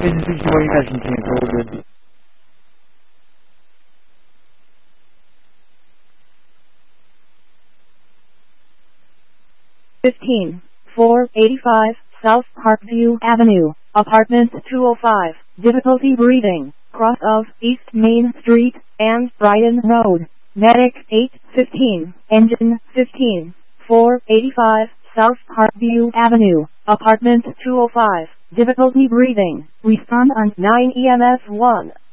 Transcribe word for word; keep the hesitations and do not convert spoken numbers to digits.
Existe uma imagem toda. fifteen, four eighty-five, South Parkview Avenue, Apartment two oh five, difficulty breathing, cross of East Main Street, and Bryan Road. Medic eight fifteen, engine fifteen, four eighty-five, South Parkview Avenue, Apartment two oh five, difficulty breathing, respond on nine E M S one.